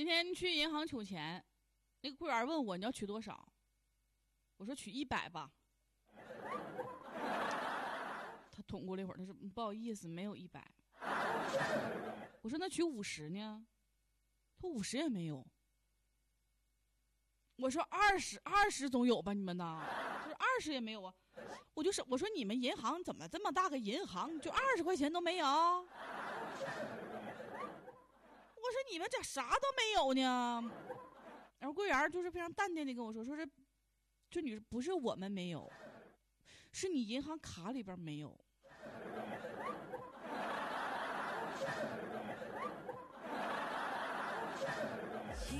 今天去银行取钱，那个柜员问我你要取多少，我说取100吧。他捅过了一会儿，他说不好意思，没有100。我说那取50呢？他说50也没有。我说20总有吧，你们呢？他说20也没有啊。我说你们银行怎么这么大个银行，就20块钱都没有？我说你们咋啥都没有呢？然后柜员就是非常淡定的跟我说是，这女不是我们没有，是你银行卡里边没有。